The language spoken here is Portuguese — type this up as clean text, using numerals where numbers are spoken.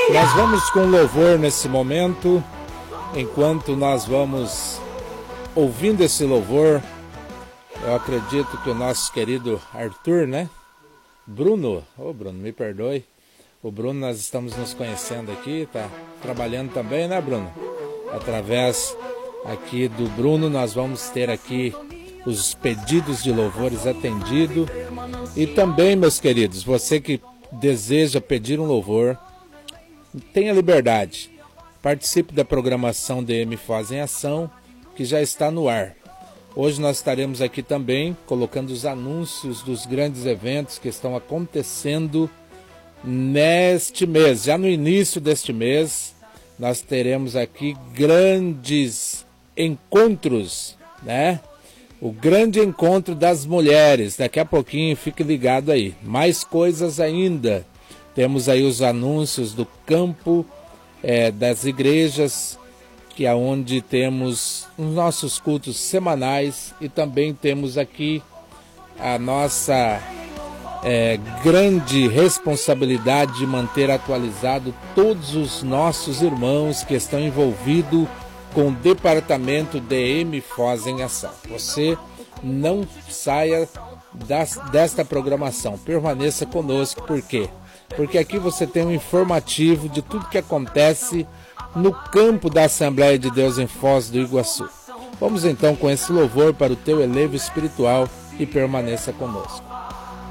Nós vamos com louvor nesse momento. Enquanto nós vamos ouvindo esse louvor, eu acredito que o nosso querido Arthur, né? Bruno, Bruno, me perdoe. O Bruno, nós estamos nos conhecendo aqui, tá trabalhando também, né, Bruno? Através aqui do Bruno, nós vamos ter aqui os pedidos de louvores atendidos. E também, meus queridos, você que deseja pedir um louvor, tenha liberdade. Participe da programação DM Foz em Ação, que já está no ar. Hoje nós estaremos aqui também colocando os anúncios dos grandes eventos que estão acontecendo neste mês. Já no início deste mês, nós teremos aqui grandes encontros, né? O grande encontro das mulheres. Daqui a pouquinho, fique ligado aí. Mais coisas ainda. Temos aí os anúncios do campo das igrejas, que é onde temos os nossos cultos semanais, e também temos aqui a nossa grande responsabilidade de manter atualizado todos os nossos irmãos que estão envolvidos com o departamento DM Foz em Ação. Você não saia desta programação, permaneça conosco. Por quê? Porque aqui você tem um informativo de tudo que acontece no campo da Assembleia de Deus em Foz do Iguaçu. Vamos então com esse louvor para o teu elevo espiritual e permaneça conosco.